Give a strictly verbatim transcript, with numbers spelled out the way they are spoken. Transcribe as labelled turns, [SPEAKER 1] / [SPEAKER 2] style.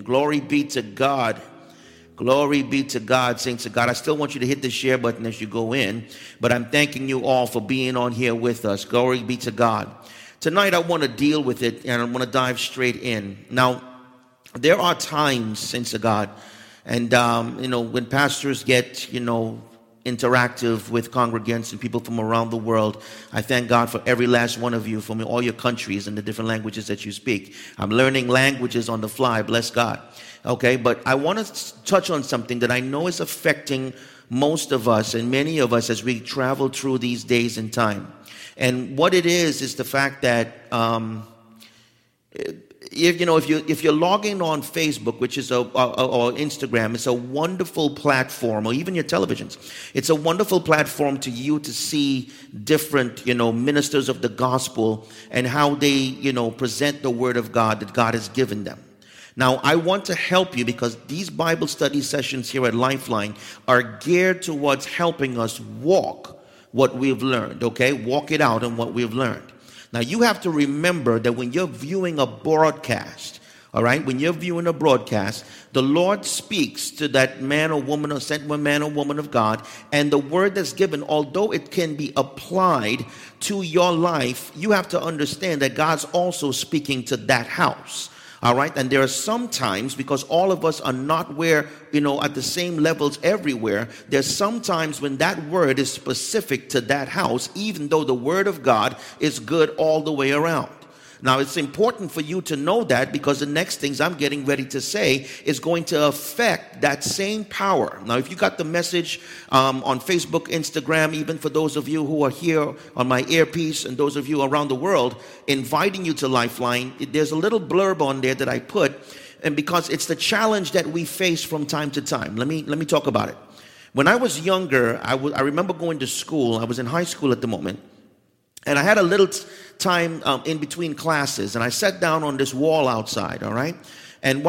[SPEAKER 1] Amen. Glory be to God. Glory be to God, saints of God. I still want you to hit the share button as you go in, but I'm thanking you all for being on here with us. Glory be to God. Tonight I want to deal with it, and I want to dive straight in. Now, there are times, saints of God, and um, you know, when pastors get, you know, interactive with congregants and people from around the world, I thank God for every last one of you from all your countries and the different languages that you speak. I'm learning languages on the fly, bless God. Okay, but I want to touch on something that I know is affecting most of us and many of us as we travel through these days and time. And what it is is the fact that um, if you know if you if you're logging on Facebook, which is a or, or Instagram, it's a wonderful platform, or even your televisions. It's a wonderful platform to you to see different you know ministers of the gospel and how they you know present the word of God that God has given them. Now, I want to help you because these Bible study sessions here at Lifeline are geared towards helping us walk what we've learned, okay? Walk it out in what we've learned. Now, you have to remember that when you're viewing a broadcast, all right, when you're viewing a broadcast, the Lord speaks to that man or woman or sent one man or woman of God, and the word that's given, although it can be applied to your life, you have to understand that God's also speaking to that house. All right. And there are some times, because all of us are not where, you know, at the same levels everywhere. There's sometimes when that word is specific to that house, even though the word of God is good all the way around. Now, it's important for you to know that because the next things I'm getting ready to say is going to affect that same power. Now, if you got the message um, on Facebook, Instagram, even for those of you who are here on my earpiece and those of you around the world, inviting you to Lifeline, there's a little blurb on there that I put, and because it's the challenge that we face from time to time. Let me let me talk about it. When I was younger, I, w- I remember going to school. I was in high school at the moment. And I had a little t- time um, in between classes, and I sat down on this wall outside, all right? And